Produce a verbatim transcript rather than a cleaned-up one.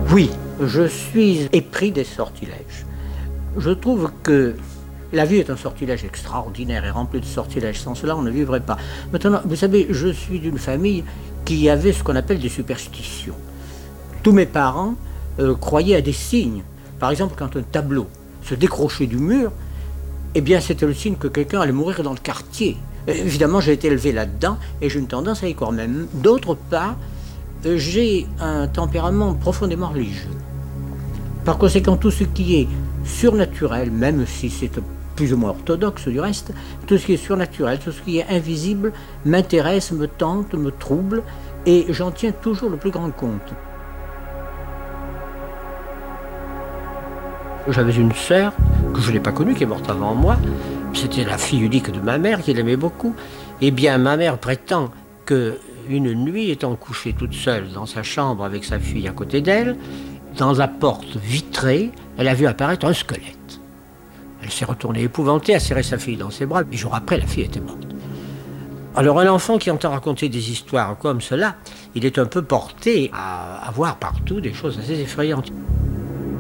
Oui, je suis épris des sortilèges. Je trouve que la vie est un sortilège extraordinaire et rempli de sortilèges. Sans cela, on ne vivrait pas. Maintenant, vous savez, je suis d'une famille qui avait ce qu'on appelle des superstitions. Tous mes parents euh, croyaient à des signes. Par exemple, quand un tableau se décrochait du mur, eh bien, c'était le signe que quelqu'un allait mourir dans le quartier. Euh, évidemment, j'ai été élevé là-dedans et j'ai une tendance à y croire. Même d'autre part, euh, j'ai un tempérament profondément religieux. Par conséquent, tout ce qui est surnaturel, même si c'est plus ou moins orthodoxe du reste, tout ce qui est surnaturel, tout ce qui est invisible, m'intéresse, me tente, me trouble, et j'en tiens toujours le plus grand compte. J'avais une sœur, que je n'ai pas connue, qui est morte avant moi. C'était la fille unique de ma mère, qui l'aimait beaucoup. Eh bien, ma mère prétend qu'une nuit, étant couchée toute seule dans sa chambre avec sa fille à côté d'elle, dans la porte vitrée, elle a vu apparaître un squelette. Elle s'est retournée épouvantée, a serré sa fille dans ses bras, huit jours après, la fille était morte. Alors un enfant qui entend raconter des histoires comme cela, il est un peu porté à, à voir partout des choses assez effrayantes.